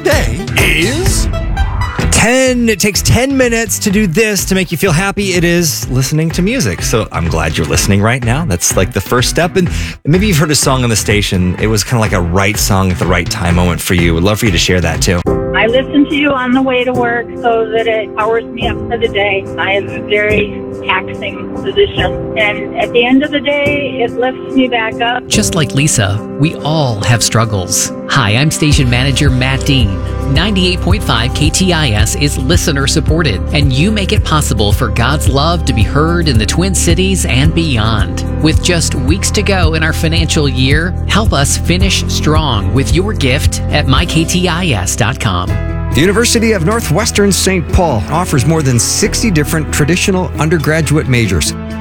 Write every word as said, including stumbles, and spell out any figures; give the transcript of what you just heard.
today is... ten. It takes ten minutes to do this to make you feel happy. It is listening to music. So I'm glad you're listening right now. That's like the first step. And maybe you've heard a song on the station. It was kind of like a right song at the right time moment for you. Would love for you to share that too. I listen to you on the way to work so that it powers me up for the day. I have a very taxing position. And at the end of the day, it lifts me back up. Just like Lisa, we all have struggles. Hi, I'm station manager Matt Dean. ninety-eight point five K T I S is listener supported, and you make it possible for God's love to be heard in the Twin Cities and beyond. With just weeks to go in our financial year, help us finish strong with your gift at my k t i s dot com. The University of Northwestern Saint Paul offers more than sixty different traditional undergraduate majors.